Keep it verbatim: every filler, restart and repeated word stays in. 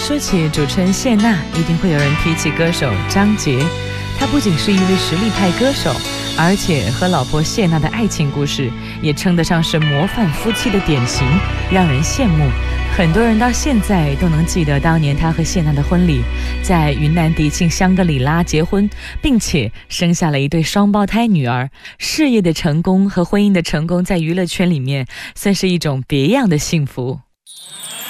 说起主持人谢娜，一定会有人提起歌手张杰。他不仅是一位实力派歌手，而且和老婆谢娜的爱情故事也称得上是模范夫妻的典型，让人羡慕。很多人到现在都能记得当年他和谢娜的婚礼，在云南迪庆香格里拉结婚，并且生下了一对双胞胎女儿。事业的成功和婚姻的成功，在娱乐圈里面算是一种别样的幸福。